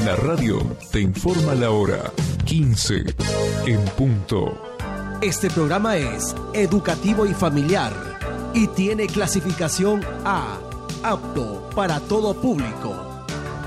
La radio te informa la hora 15 en punto. Este programa es educativo y familiar y tiene clasificación A, apto para todo público.